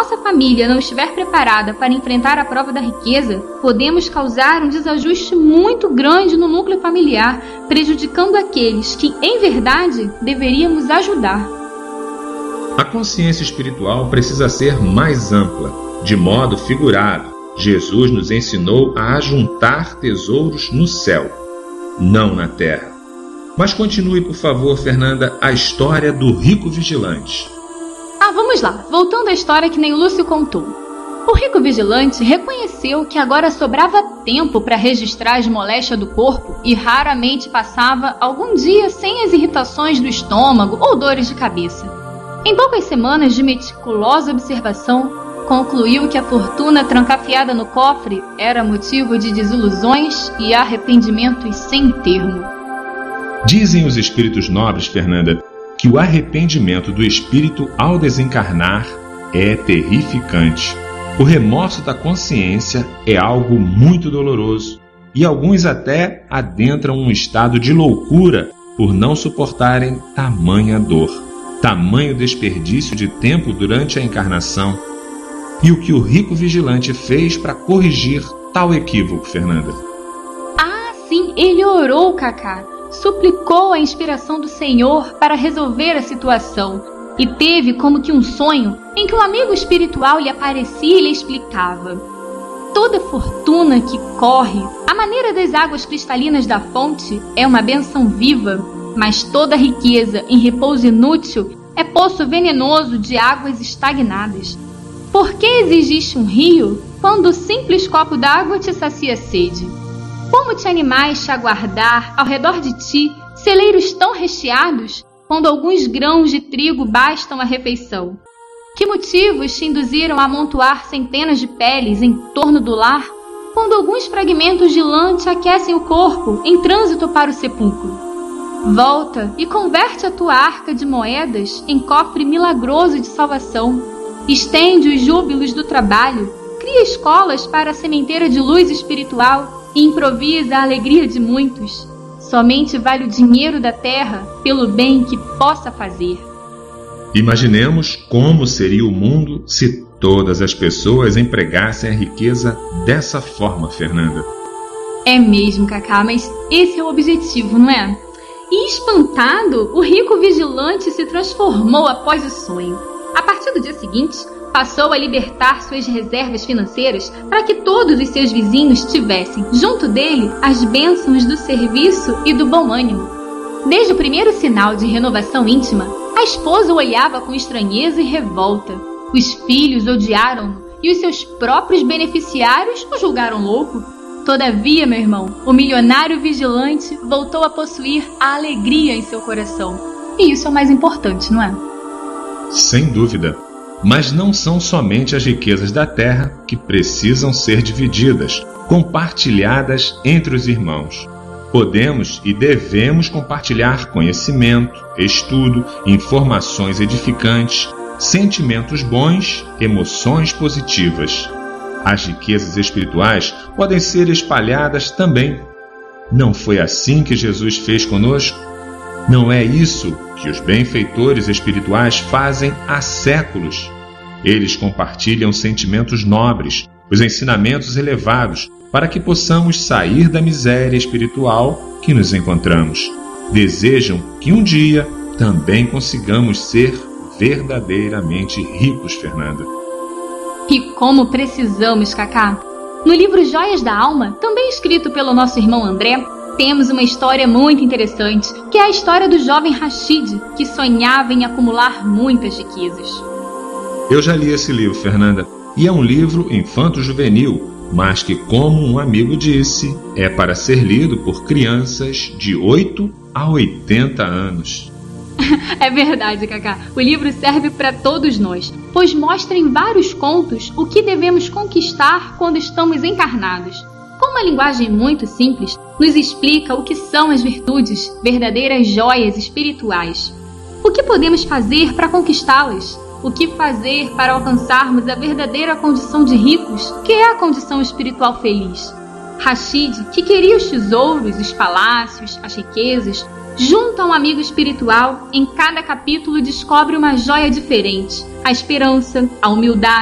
nossa família não estiver preparada para enfrentar a prova da riqueza, podemos causar um desajuste muito grande no núcleo familiar, prejudicando aqueles que, em verdade, deveríamos ajudar. A consciência espiritual precisa ser mais ampla, de modo figurado. Jesus nos ensinou a ajuntar tesouros no céu, não na terra. Mas continue, por favor, Fernanda, a história do rico vigilante. Vamos lá, voltando à história que nem o Lúcio contou. O rico vigilante reconheceu que agora sobrava tempo para registrar as moléstias do corpo e raramente passava algum dia sem as irritações do estômago ou dores de cabeça. Em poucas semanas de meticulosa observação, concluiu que a fortuna trancafiada no cofre era motivo de desilusões e arrependimentos sem termo. Dizem os espíritos nobres, Fernanda, que o arrependimento do espírito ao desencarnar é terrificante. O remorso da consciência é algo muito doloroso e alguns até adentram um estado de loucura por não suportarem tamanha dor, tamanho desperdício de tempo durante a encarnação. E o que o rico vigilante fez para corrigir tal equívoco, Fernanda? Sim, ele orou, Cacá. Suplicou a inspiração do Senhor para resolver a situação e teve como que um sonho em que um amigo espiritual lhe aparecia e lhe explicava: toda fortuna que corre, à maneira das águas cristalinas da fonte, é uma bênção viva, mas toda riqueza em repouso inútil é poço venenoso de águas estagnadas. Por que exigiste um rio quando o simples copo d'água te sacia a sede? Como te animais te aguardar ao redor de ti celeiros tão recheados, quando alguns grãos de trigo bastam à refeição? Que motivos te induziram a amontoar centenas de peles em torno do lar, quando alguns fragmentos de lã te aquecem o corpo em trânsito para o sepulcro? Volta e converte a tua arca de moedas em cofre milagroso de salvação. Estende os júbilos do trabalho, cria escolas para a sementeira de luz espiritual e improvisa a alegria de muitos. Somente vale o dinheiro da terra pelo bem que possa fazer. Imaginemos como seria o mundo se todas as pessoas empregassem a riqueza dessa forma, Fernanda. É mesmo, Cacá, mas esse é o objetivo, não é? E espantado, o rico vigilante se transformou após o sonho. A partir do dia seguinte, passou a libertar suas reservas financeiras para que todos os seus vizinhos tivessem, junto dele, as bênçãos do serviço e do bom ânimo. Desde o primeiro sinal de renovação íntima, a esposa o olhava com estranheza e revolta. Os filhos odiaram-no e os seus próprios beneficiários o julgaram louco. Todavia, meu irmão, o milionário vigilante voltou a possuir a alegria em seu coração. E isso é o mais importante, não é? Sem dúvida. Mas não são somente as riquezas da terra que precisam ser divididas, compartilhadas entre os irmãos. Podemos e devemos compartilhar conhecimento, estudo, informações edificantes, sentimentos bons, emoções positivas. As riquezas espirituais podem ser espalhadas também. Não foi assim que Jesus fez conosco? Não é isso que os benfeitores espirituais fazem há séculos. Eles compartilham sentimentos nobres, os ensinamentos elevados, para que possamos sair da miséria espiritual que nos encontramos. Desejam que um dia também consigamos ser verdadeiramente ricos, Fernanda. E como precisamos, Cacá! No livro Joias da Alma, também escrito pelo nosso irmão André, temos uma história muito interessante, que é a história do jovem Rashid, que sonhava em acumular muitas riquezas. Eu já li esse livro, Fernanda, e é um livro infanto-juvenil, mas que, como um amigo disse, é para ser lido por crianças de 8 a 80 anos. É verdade, Cacá. O livro serve para todos nós, pois mostra em vários contos o que devemos conquistar quando estamos encarnados. Com uma linguagem muito simples, nos explica o que são as virtudes, verdadeiras joias espirituais. O que podemos fazer para conquistá-las? O que fazer para alcançarmos a verdadeira condição de ricos, que é a condição espiritual feliz? Rashid, que queria os tesouros, os palácios, as riquezas, junto a um amigo espiritual, em cada capítulo descobre uma joia diferente: a esperança, a humildade,